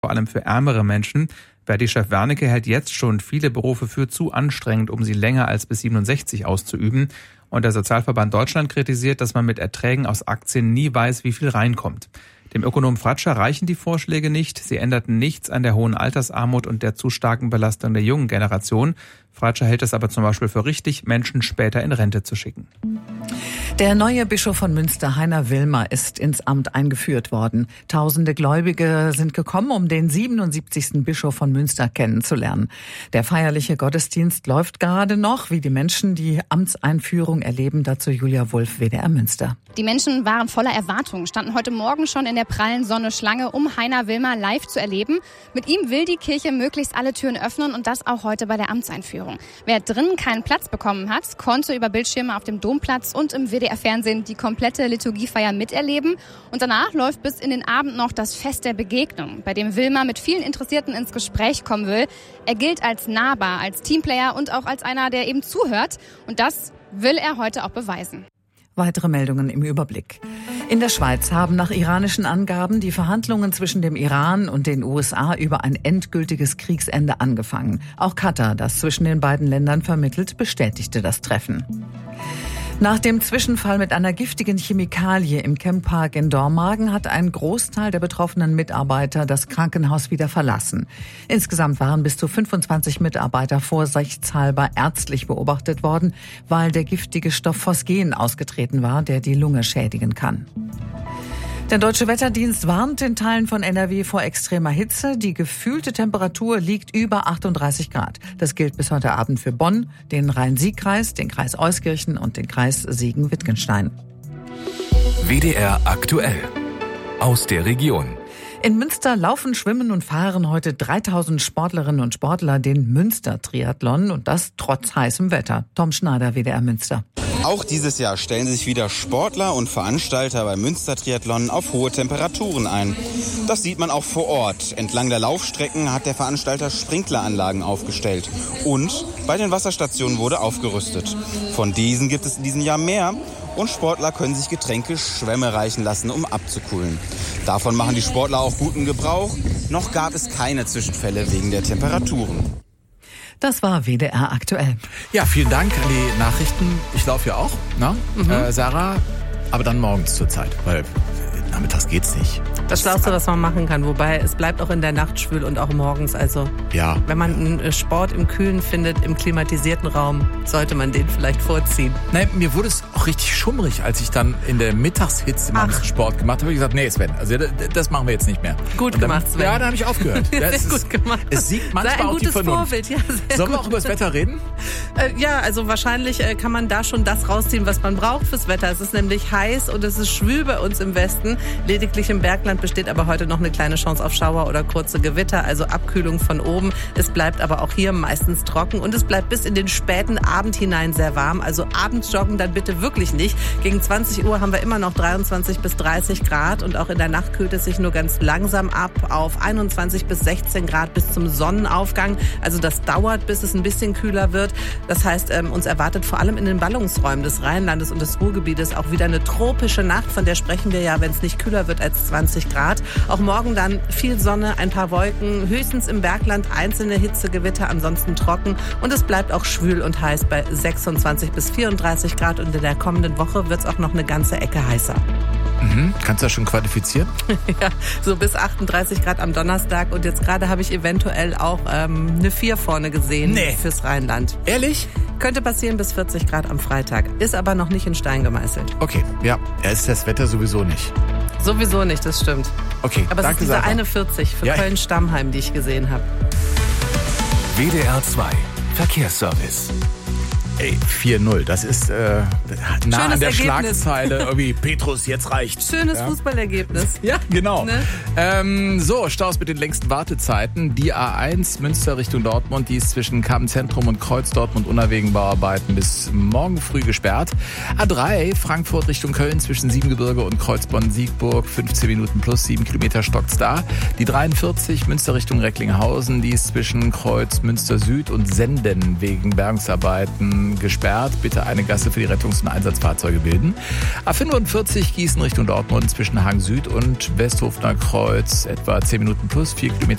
vor allem für ärmere Menschen. Verdi-Chef Wernicke hält jetzt schon viele Berufe für zu anstrengend, um sie länger als bis 67 auszuüben. Und der Sozialverband Deutschland kritisiert, dass man mit Erträgen aus Aktien nie weiß, wie viel reinkommt. Dem Ökonom Fratscher reichen die Vorschläge nicht. Sie änderten nichts an der hohen Altersarmut und der zu starken Belastung der jungen Generation. Fratscher hält es aber zum Beispiel für richtig, Menschen später in Rente zu schicken. Der neue Bischof von Münster, Heiner Wilmer, ist ins Amt eingeführt worden. Tausende Gläubige sind gekommen, um den 77. Bischof von Münster kennenzulernen. Der feierliche Gottesdienst läuft gerade noch, wie die Menschen die Amtseinführung erleben. Dazu Julia Wulff, WDR Münster. Die Menschen waren voller Erwartung, standen heute Morgen schon in der prallen Sonne Schlange, um Heiner Wilmer live zu erleben. Mit ihm will die Kirche möglichst alle Türen öffnen und das auch heute bei der Amtseinführung. Wer drinnen keinen Platz bekommen hat, konnte über Bildschirme auf dem Domplatz und im WDR-Fernsehen die komplette Liturgiefeier miterleben. Und danach läuft bis in den Abend noch das Fest der Begegnung, bei dem Wilmer mit vielen Interessierten ins Gespräch kommen will. Er gilt als nahbar, als Teamplayer und auch als einer, der eben zuhört. Und das will er heute auch beweisen. Weitere Meldungen im Überblick. In der Schweiz haben nach iranischen Angaben die Verhandlungen zwischen dem Iran und den USA über ein endgültiges Kriegsende angefangen. Auch Katar, das zwischen den beiden Ländern vermittelt, bestätigte das Treffen. Nach dem Zwischenfall mit einer giftigen Chemikalie im Camppark in Dormagen hat ein Großteil der betroffenen Mitarbeiter das Krankenhaus wieder verlassen. Insgesamt waren bis zu 25 Mitarbeiter vorsichtshalber ärztlich beobachtet worden, weil der giftige Stoff Phosgen ausgetreten war, der die Lunge schädigen kann. Der Deutsche Wetterdienst warnt in Teilen von NRW vor extremer Hitze. Die gefühlte Temperatur liegt über 38 Grad. Das gilt bis heute Abend für Bonn, den Rhein-Sieg-Kreis, den Kreis Euskirchen und den Kreis Siegen-Wittgenstein. WDR aktuell. Aus der Region. In Münster laufen, schwimmen und fahren heute 3000 Sportlerinnen und Sportler den Münster-Triathlon und das trotz heißem Wetter. Tom Schneider, WDR Münster. Auch dieses Jahr stellen sich wieder Sportler und Veranstalter beim Münster-Triathlon auf hohe Temperaturen ein. Das sieht man auch vor Ort. Entlang der Laufstrecken hat der Veranstalter Sprinkleranlagen aufgestellt. Und bei den Wasserstationen wurde aufgerüstet. Von diesen gibt es in diesem Jahr mehr. Und Sportler können sich Getränke, Schwämme reichen lassen, um abzukühlen. Davon machen die Sportler auch guten Gebrauch. Noch gab es keine Zwischenfälle wegen der Temperaturen. Das war WDR aktuell. Ja, vielen Dank an die Nachrichten. Ich laufe ja auch, ne? Sarah, aber dann morgens zur Zeit, weil nachmittags geht's nicht. Das Schlauste, was man machen kann. Wobei, es bleibt auch in der Nacht schwül und auch morgens. Also, ja. Wenn man einen Sport im Kühlen findet, im klimatisierten Raum, sollte man den vielleicht vorziehen. Nein, mir wurde es auch richtig schummrig, als ich dann in der Mittagshitze mal Sport gemacht habe. Ich gesagt, nee, Sven, also das machen wir jetzt nicht mehr. Gut gemacht, Sven. Ja, da habe ich aufgehört. Sehr gut gemacht. Es siegt manchmal auch die Vernunft. Vorbild. Ja, sollen wir auch über das Wetter reden? Ja, also wahrscheinlich kann man da schon das rausziehen, was man braucht fürs Wetter. Es ist nämlich heiß und es ist schwül bei uns im Westen. Lediglich im Bergland besteht aber heute noch eine kleine Chance auf Schauer oder kurze Gewitter, also Abkühlung von oben. Es bleibt aber auch hier meistens trocken und es bleibt bis in den späten Abend hinein sehr warm. Also abends joggen dann bitte wirklich nicht. Gegen 20 Uhr haben wir immer noch 23 bis 30 Grad und auch in der Nacht kühlt es sich nur ganz langsam ab auf 21 bis 16 Grad bis zum Sonnenaufgang. Also das dauert, bis es ein bisschen kühler wird. Das heißt, uns erwartet vor allem in den Ballungsräumen des Rheinlandes und des Ruhrgebietes auch wieder eine tropische Nacht. Von der sprechen wir ja, wenn es nicht kühler wird als 20 Grad. Auch morgen dann viel Sonne, ein paar Wolken, höchstens im Bergland einzelne Hitzegewitter, ansonsten trocken. Und es bleibt auch schwül und heiß bei 26 bis 34 Grad. Und in der kommenden Woche wird es auch noch eine ganze Ecke heißer. Kannst du das schon quantifizieren? Ja, so bis 38 Grad am Donnerstag. Und jetzt gerade habe ich eventuell auch eine 4 vorne gesehen fürs Rheinland. Ehrlich? Könnte passieren bis 40 Grad am Freitag. Ist aber noch nicht in Stein gemeißelt. Okay, ja. Ist das Wetter sowieso nicht. Sowieso nicht, das stimmt. Okay, aber es ist diese eine 40 für Köln-Stammheim, die ich gesehen habe. WDR 2 Verkehrsservice. Ey, 4-0, das ist nah Schönes an der Ergebnis. Schlagzeile. Irgendwie, Petrus, jetzt reicht's. Schönes Fußballergebnis. Ja, genau. Ne? So, Staus mit den längsten Wartezeiten. Die A1 Münster Richtung Dortmund, die ist zwischen Kammzentrum und Kreuz Dortmund unabwägen Bauarbeiten bis morgen früh gesperrt. A3 Frankfurt Richtung Köln zwischen Siebengebirge und Kreuzbonn-Siegburg, 15 Minuten plus 7 Kilometer stockt's da. Die 43 Münster Richtung Recklinghausen, die ist zwischen Kreuz Münster Süd und Senden wegen Bergungsarbeiten gesperrt. Bitte eine Gasse für die Rettungs- und Einsatzfahrzeuge bilden. A45 Gießen Richtung Dortmund zwischen Hang Süd und Westhofener Kreuz etwa 10 Minuten plus 4 Kilometer